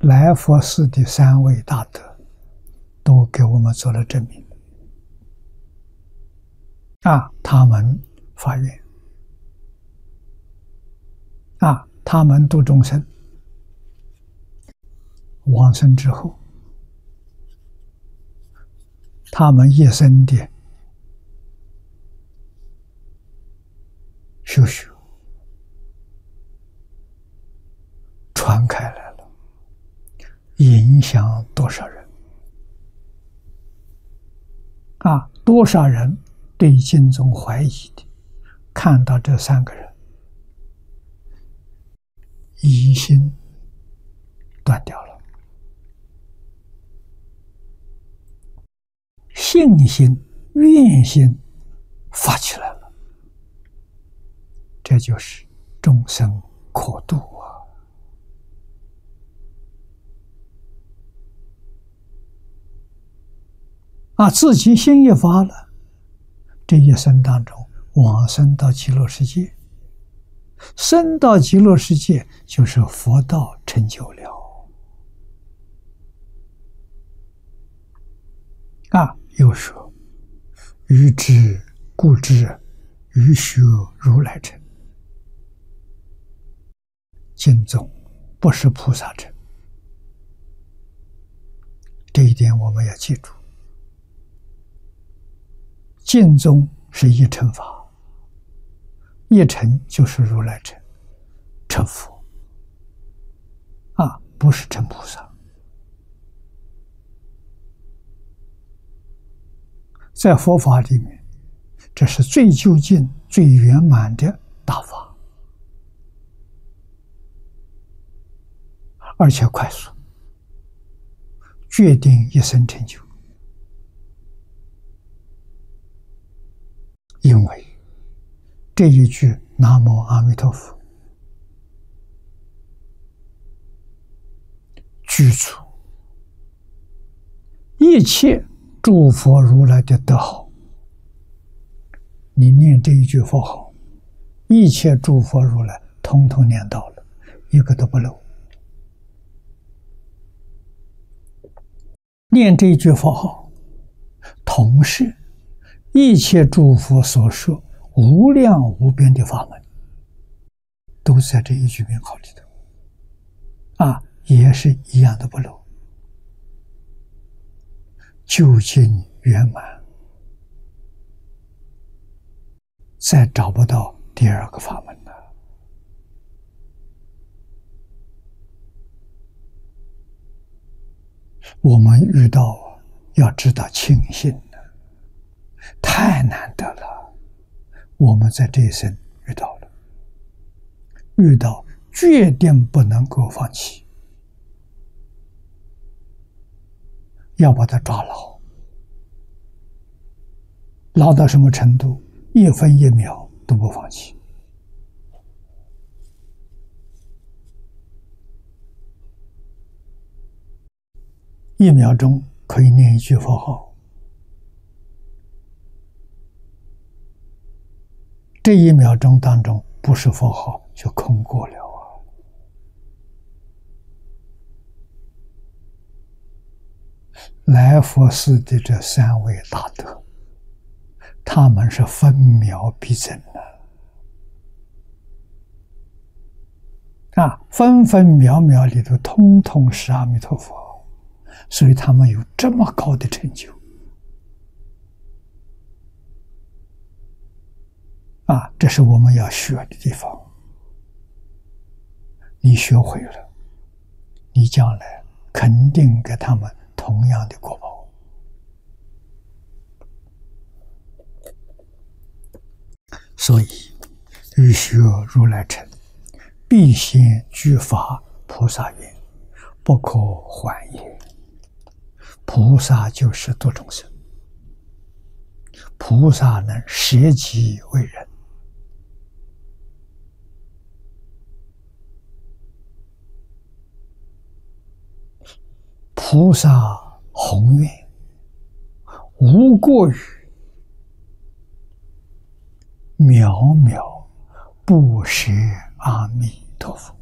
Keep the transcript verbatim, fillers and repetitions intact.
来佛寺的三位大德都给我们做了证明。啊，他们发愿，啊，他们度众生，往生之后，他们一生的修学传开来了，影响多少人啊？多少人对经宗怀疑的，看到这三个人，疑心断掉了，信心、愿心发起来了，这就是众生可度啊！啊，自己心一发了，这一生当中往生到极乐世界，生到极乐世界就是佛道成就了。啊，又说于知故知，于学如来乘。经宗不是菩萨乘，这一点我们要记住。经宗是一乘法，一乘就是如来乘，成佛啊，不是成菩萨。在佛法里面，这是最究竟、最圆满的大法，而且快速，决定一生成就。因为这一句南无阿弥陀佛，具足一切诸佛如来的德好。你念这一句佛号，一切诸佛如来统统念到了，一个都不漏。念这一句佛号，同时一切诸佛所说无量无边的法门，都在这一句名号里头，啊，也是一样的不漏，究竟圆满，再找不到第二个法门了。我们遇到要知道庆幸了，太难得了，我们在这一生遇到了，遇到决定不能够放弃，要把它抓牢，牢到什么程度？一分一秒都不放弃。一秒钟可以念一句佛号，这一秒钟当中不是佛号就空过了啊！来佛寺的这三位大德，他们是分秒必争的啊，分分秒秒里头通通是阿弥陀佛，所以他们有这么高的成就啊！这是我们要学的地方。你学会了，你将来肯定给他们同样的果报。所以欲学如来乘，必先具发菩萨愿，不可缓也。菩萨就是度众生，菩萨能舍己为人，菩萨宏愿无过于渺渺不舍阿弥陀佛。